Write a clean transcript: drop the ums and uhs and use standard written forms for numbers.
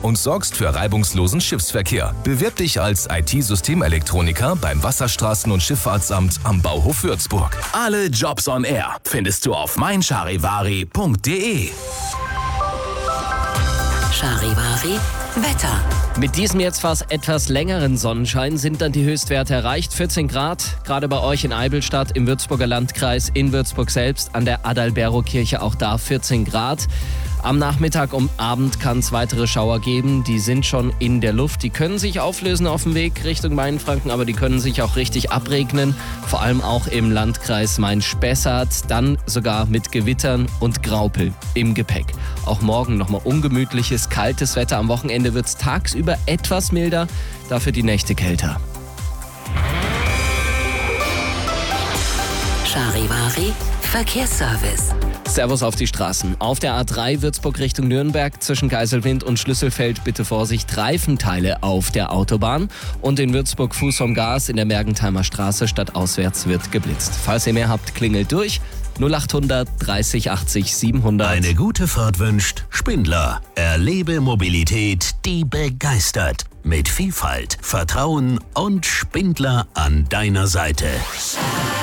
und sorgst für reibungslosen Schiffsverkehr. Bewirb dich als IT-Systemelektroniker beim Wasserstraßen- und Schifffahrtsamt am Bauhof Würzburg. Alle Jobs on Air findest du auf meincharivari.de. Charivari Wetter. Mit diesem jetzt fast etwas längeren Sonnenschein sind dann die Höchstwerte erreicht. 14 Grad, gerade bei euch in Eibelstadt im Würzburger Landkreis, in Würzburg selbst, an der Adalbero-Kirche auch da 14 Grad. Am Nachmittag und Abend kann es weitere Schauer geben, die sind schon in der Luft. Die können sich auflösen auf dem Weg Richtung Mainfranken, aber die können sich auch richtig abregnen. Vor allem auch im Landkreis Main-Spessart, dann sogar mit Gewittern und Graupel im Gepäck. Auch morgen nochmal ungemütliches, kaltes Wetter. Am Wochenende wird es tagsüber etwas milder, dafür die Nächte kälter. Charivari Verkehrsservice. Servus auf die Straßen. Auf der A3 Würzburg Richtung Nürnberg zwischen Geiselwind und Schlüsselfeld bitte Vorsicht, Reifenteile auf der Autobahn. Und in Würzburg Fuß vom Gas in der Mergentheimer Straße stadtauswärts wird geblitzt. Falls ihr mehr habt, klingelt durch. 0800 30 80 700. Eine gute Fahrt wünscht Spindler. Erlebe Mobilität, die begeistert. Mit Vielfalt, Vertrauen und Spindler an deiner Seite.